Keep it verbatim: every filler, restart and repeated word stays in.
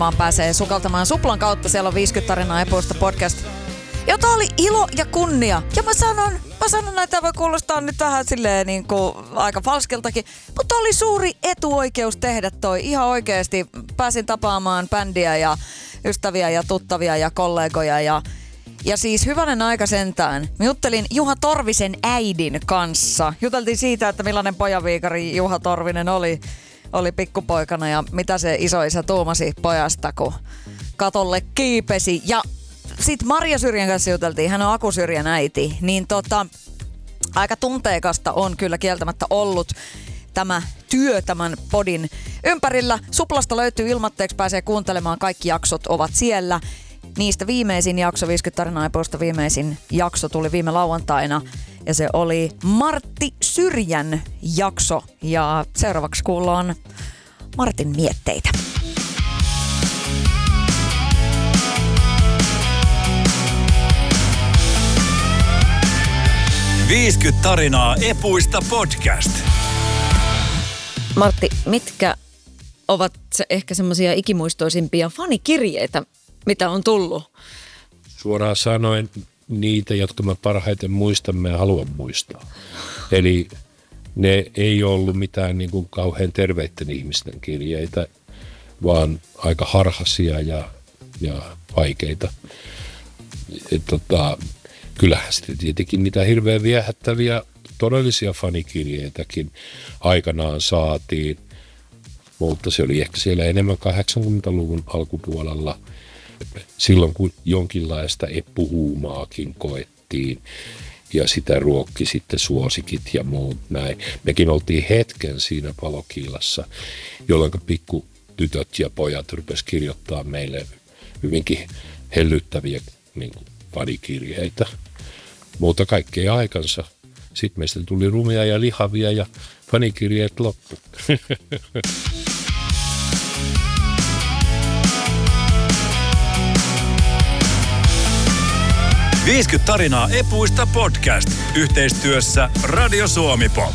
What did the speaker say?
vaan pääsee sukaltamaan Suplan kautta. Siellä on viisikymmentä tarinaa Epuista podcast, jota oli ilo ja kunnia. Ja mä sanon, mä sanon, että tämä voi kuulostaa nyt vähän silleen niin kuin aika falskiltakin, mutta oli suuri etuoikeus tehdä toi. Ihan oikeasti pääsin tapaamaan bändiä ja ystäviä ja tuttavia ja kollegoja ja Ja siis hyvänen aika sentään. Mä juttelin Juha Torvisen äidin kanssa. Juteltiin siitä, että millainen pojaviikari Juha Torvinen oli, oli pikkupoikana ja mitä se isoisä tuumasi pojasta, kun katolle kiipesi. Ja sit Marja Syrjän kanssa juteltiin, hän on Aku Syrjän äiti. Niin tota, aika tunteikasta on kyllä kieltämättä ollut tämä työ tämän podin ympärillä. Suplasta löytyy ilmatteeksi, pääsee kuuntelemaan. Kaikki jaksot ovat siellä. Niistä viimeisin jakso, viisikymmentä tarinaa Epuista viimeisin jakso tuli viime lauantaina. Ja se oli Martti Syrjän jakso. Ja seuraavaksi kuullaan Martin mietteitä. viisikymmentä tarinaa Epuista podcast. Martti, mitkä ovat se ehkä semmoisia ikimuistoisimpia fanikirjeitä, mitä on tullut? Suoraan sanoen niitä, jotka mä parhaiten muistan, ja haluan muistaa. Eli ne ei ollut mitään niin kuin kauhean terveitten ihmisten kirjeitä, vaan aika harhaisia ja, ja vaikeita. Et tota, kyllähän sitten tietenkin niitä hirveän viehättäviä todellisia fanikirjeitäkin aikanaan saatiin, mutta se oli ehkä siellä enemmän kahdeksankymmentäluvun alkupuolella, silloin kun jonkinlaista eppuhuumaakin koettiin ja sitä ruokki sitten suosikit ja muut näin. Mekin oltiin hetken siinä Palokiilassa, jolloin pikkutytöt ja pojat rupesivat kirjoittaa meille hyvinkin hellyttäviä niin kuin fanikirjeitä, mutta kaikkea aikansa. Sitten meistä tuli rumia ja lihavia ja fanikirjeet loppu. viisikymmentä tarinaa Epuista podcast yhteistyössä Radio Suomi Pop.